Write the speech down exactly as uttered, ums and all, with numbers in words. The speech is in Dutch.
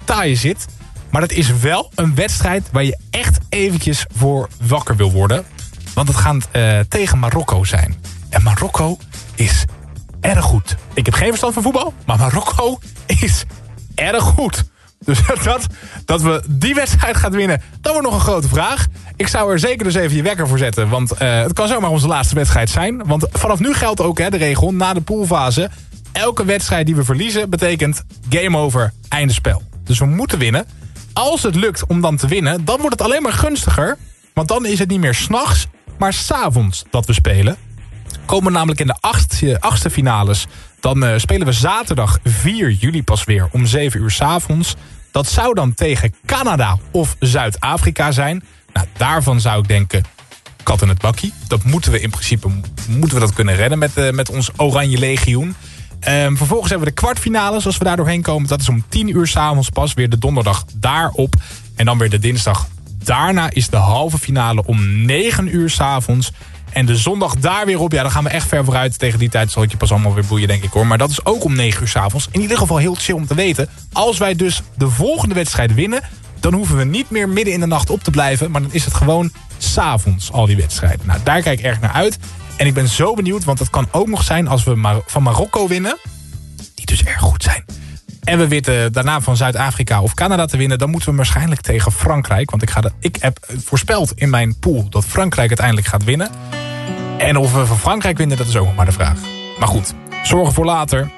taaie zit. Maar het is wel een wedstrijd waar je echt eventjes voor wakker wil worden. Want het gaat uh, tegen Marokko zijn. En Marokko is erg goed. Ik heb geen verstand van voetbal, maar Marokko is erg goed. Dus dat, dat we die wedstrijd gaan winnen, dat wordt nog een grote vraag. Ik zou er zeker dus even je wekker voor zetten. Want uh, het kan zomaar onze laatste wedstrijd zijn. Want vanaf nu geldt ook hè, de regel, na de poolfase. Elke wedstrijd die we verliezen betekent game over, einde spel. Dus we moeten winnen. Als het lukt om dan te winnen, dan wordt het alleen maar gunstiger. Want dan is het niet meer 's nachts, maar 's avonds dat we spelen. Komen we namelijk in de achtste, achtste finales. Dan uh, spelen we zaterdag vier juli pas weer om zeven uur 's avonds. Dat zou dan tegen Canada of Zuid-Afrika zijn. Nou, daarvan zou ik denken, kat in het bakkie. Dat moeten we in principe moeten we dat kunnen redden met, uh, met ons Oranje Legioen. Um, vervolgens hebben we de kwartfinales. Als we daar doorheen komen, dat is om tien uur 's avonds pas. Weer de donderdag daarop. En dan weer de dinsdag daarna is de halve finale om negen uur 's avonds. En de zondag daar weer op. Ja, dan gaan we echt ver vooruit. Tegen die tijd zal het je pas allemaal weer boeien, denk ik hoor. Maar dat is ook om negen uur 's avonds. In ieder geval heel chill om te weten. Als wij dus de volgende wedstrijd winnen, dan hoeven we niet meer midden in de nacht op te blijven. Maar dan is het gewoon 's avonds al die wedstrijden. Nou, daar kijk ik erg naar uit. En ik ben zo benieuwd, want het kan ook nog zijn als we Mar- van Marokko winnen. Die dus erg goed zijn. En we weten daarna van Zuid-Afrika of Canada te winnen. Dan moeten we waarschijnlijk tegen Frankrijk. Want ik, ga de, ik heb voorspeld in mijn pool dat Frankrijk uiteindelijk gaat winnen. En of we van Frankrijk winnen, dat is ook nog maar de vraag. Maar goed, zorgen voor later.